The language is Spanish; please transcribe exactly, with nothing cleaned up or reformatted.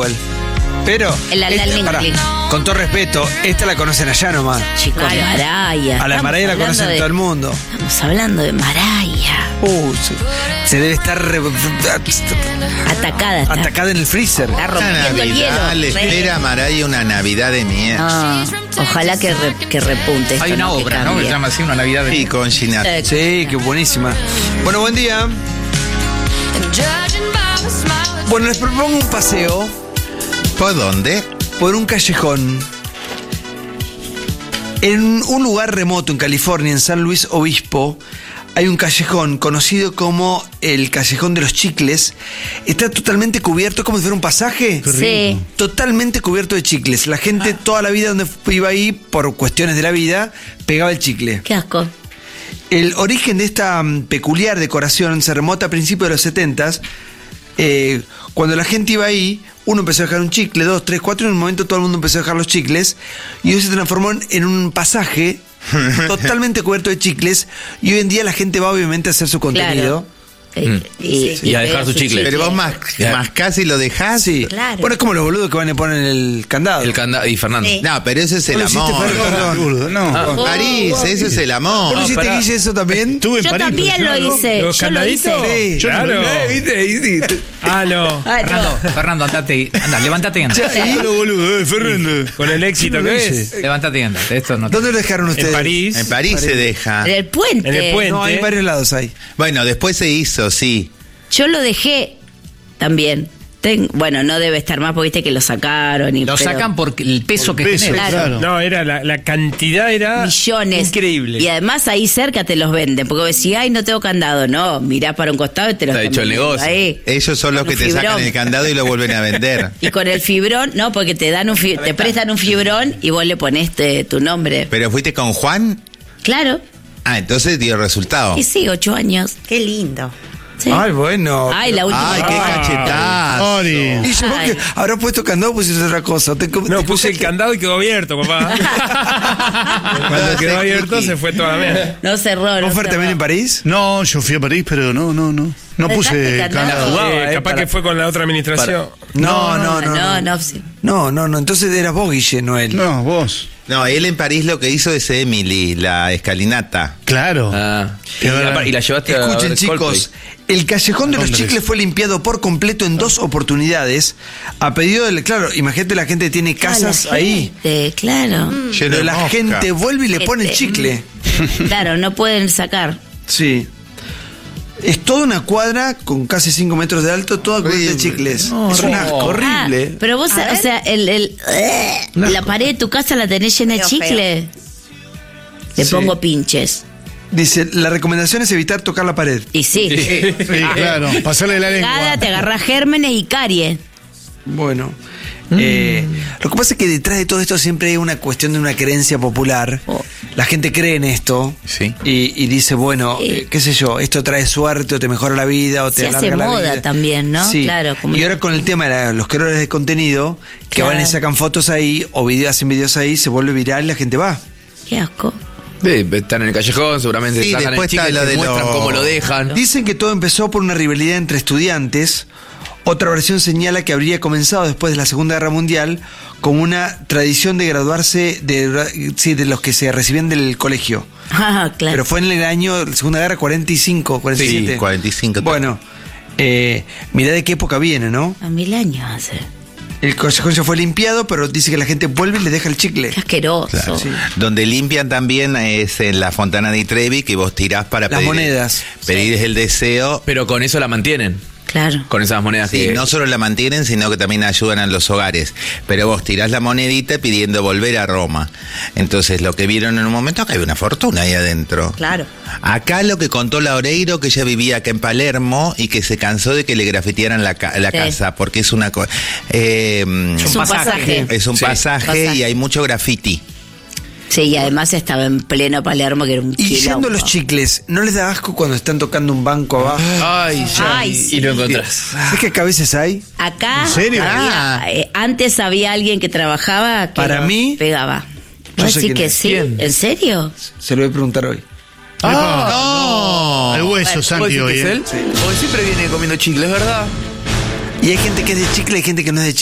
igual. Pero, El esta- Aldal pará, Minclin. con todo respeto, esta la conocen allá nomás. Chicos, Maraya. A la Estamos Maraya la hablando conocen de- todo el mundo. Estamos hablando de Maraya. Uh, se, se debe estar re- Atacada está. atacada en el freezer. Está Una rompiendo el hielo. Navidad, le Re- espera a Maraya una Navidad de mierda. Ah, ojalá que, re- que repunte esto. Hay una no, que obra, ¿no? Que cambie. se llama así, una Navidad de... Y con Ginás. Eh, Sí, qué buenísima. Bueno, buen día. Bueno, les propongo un paseo ¿Por dónde? por un callejón. En un lugar remoto en California, en San Luis Obispo, hay un callejón conocido como el Callejón de los Chicles. Está totalmente cubierto, como si fuera un pasaje. Sí. Totalmente cubierto de chicles. La gente toda la vida donde iba ahí, por cuestiones de la vida, pegaba el chicle. Qué asco. El origen de esta mm, peculiar decoración se remota a principios de los setentas. Eh, cuando la gente iba ahí, uno empezó a dejar un chicle, dos, tres, cuatro, y en un momento todo el mundo empezó a dejar los chicles, y hoy se transformó en- en un pasaje totalmente cubierto de chicles, y hoy en día la gente va obviamente a hacer su contenido. Eh, y, Y a dejar pega su chicle. Pero vos más, más casi lo dejás. Sí. Claro. Bueno, es como los boludos que van y ponen el candado. El candado. Y Fernando. Sí. No, pero eso es el ¿Vos lo hiciste, amor. Fer? Perdón. No. París, eso es el ¿Vos amor. lo hiciste, pará. Guille, eso también? Estuve en Yo París, también pero lo yo no. hice. ¿Los Yo lo candaditos? hice. Sí. Yo no Claro. lo Eh, ¿viste? Ahí sí. Ah, no. Ah, no. Fernando, Fernando, andate. Anda, levántate y andate. Claro, boludo, eh, Fernando. Con el éxito Sí, que lo es. hice. Levántate y andate. Esto no. ¿Dónde lo dejaron ustedes? En París. En París se deja. En el puente. En el puente. No, hay varios lados ahí. Bueno, después se hizo, sí. Yo lo dejé también. Ten- bueno, no debe estar más porque viste que lo sacaron. Y, Lo pero sacan por el peso que peso, genera. Claro. No, era la, la cantidad era millones. increíble. Y además ahí cerca te los venden. Porque vos decís, ay, no tengo candado. No, mirás para un costado y te los Está hecho el vendiendo negocio. ahí. Ellos son los Con que un te sacan fibrón. el candado y lo vuelven a vender. Y con el fibrón, no, porque te dan un fi- te prestan un fibrón y vos le pones te- tu nombre. ¿Pero fuiste con Juan? Claro. Ah, entonces dio resultado. Y sí, ocho años. Qué lindo. Sí. Ay, bueno. Ay, la última. Ay, qué Ah. cachetazo. Ori. Y yo, ¿vos Ay. qué? ¿Habrás puesto candado o pusiste otra cosa? Te- No, te puse el pusiste- candado y quedó abierto, papá. Cuando quedó abierto se fue toda la mierda. No cerró, no ¿Vos, Fer, cerró. también en París? No, yo fui a París, pero no, no, no. No ¿Dejaste puse candado? candado. Jugaba, Eh, eh, capaz para- que fue con la otra administración. No, no, no. no, No, no, sí. no, no, no. Entonces eras vos, Guille, no él. No, vos. No, él en París lo que hizo es Emily, la escalinata. Claro. Ah. Qué Y, verdad. la, y la llevaste a Escuchen, ver chicos, Coldplay. el Callejón de los Londres. Chicles fue limpiado por completo en dos oportunidades. A pedido del. Claro, imagínate, la gente tiene casas Ah, la ahí. gente, claro. Lleno Pero de la mosca. gente vuelve y le pone el Gente. chicle. Claro, no pueden sacar. Sí. Es toda una cuadra con casi cinco metros de alto, toda cubierta de chicles. es un asco horrible. Ah, pero vos, A o ver. sea, el, el, la pared de tu casa la tenés llena de Feo, chicle. Le Sí. pongo pinches. Dice, la recomendación es evitar tocar la pared. Y sí. Sí, claro. Pasarle la Nada, lengua. te agarrás gérmenes y caries. Bueno. eh, lo que pasa es que detrás de todo esto siempre hay una cuestión de una creencia popular. Oh. La gente cree en esto Sí. y, y dice, bueno, Sí. eh, qué sé yo, esto trae suerte o te mejora la vida o te Se hace alarga la moda vida. también, ¿no? Sí. Claro, como- Y ahora con el tema de la- los creadores de contenido, que Claro. van y sacan fotos ahí o videos, hacen videos ahí, se vuelve viral y la gente va. Qué asco. Sí, están en el callejón, seguramente Sí, sacan el después chicle, está lo te de muestran lo- cómo lo dejan. Dicen que todo empezó por una rivalidad entre estudiantes. Otra versión señala que habría comenzado después de la Segunda Guerra Mundial como una tradición de graduarse de, sí, de los que se recibían del colegio. Ah, claro. Pero fue en el año, la Segunda Guerra, cuarenta y cinco, cuarenta y siete. Sí, cuarenta y cinco. Bueno, eh, mirá de qué época viene, ¿no? A mil años hace. El callejón ya fue limpiado, pero dice que la gente vuelve y le deja el chicle. Qué asqueroso. Claro. Sí. Donde limpian también es en la Fontana di Trevi, que vos tirás para Las pedir, monedas. pedir el deseo. Pero con eso la mantienen. Claro. Con esas monedas Sí, que. no solo la mantienen, sino que también ayudan a los hogares. Pero vos tirás la monedita pidiendo volver a Roma. Entonces, lo que vieron en un momento es que había una fortuna ahí adentro. Claro. Acá lo que contó la Oreiro, que ella vivía acá en Palermo y que se cansó de que le grafitearan la, ca- la Sí. casa, porque es una... co- eh, Es un pasaje. es un Sí. pasaje, Pasaje. y hay mucho graffiti. Sí, y además estaba en pleno Palermo, que era un Y yendo quilombo. a los chicles, ¿no les da asco cuando están tocando un banco abajo? Ay, ya. Ay, y, sí. y lo encontrás. ¿Sabes que acá a veces hay? Acá ¿En serio? había, Ah. eh, antes había alguien que trabajaba que Para lo mí, pegaba. yo ¿Vos sé decís quién que es. sí? ¿Quién? ¿En serio? Se lo voy a preguntar hoy. ¡No! Al hueso, ¿Vos Santi, decís hoy. que es ¿eh? él? Porque siempre viene comiendo chicles, ¿verdad? Y hay gente que es de chicle y hay gente que no es de chicle.